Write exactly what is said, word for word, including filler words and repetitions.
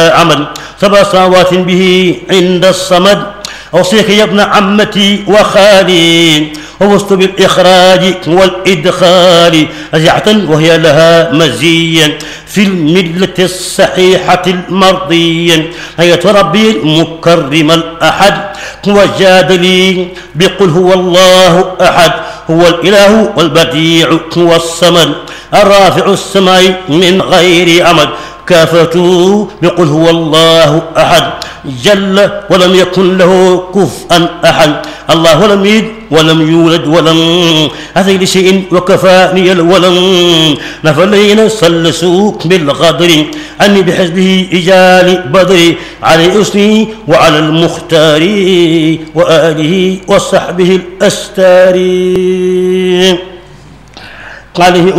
عمل سبع سماوات به عند الصمد. أوصيك يا ابن عمتي وخالي ووصت بالإخراج والإدخال رجعة وهي لها مزيا في الملة الصحيحة المرضية. هيا ربي المكرم الأحد وجاد لي بقل هو الله أحد هو الإله والبديع هو الصمد الرافع السماء من غير أمد. كافته بقل هو الله أحد جل ولم يكن له كفءا أحد. الله لم يلد ولم يولد ولم أتي لشيء وكفاني الولم. نفلين سلسوك بالغدر أني بحزبه إجال بدري على أسني وعلى المختار وآله وصحبه الأستار عليه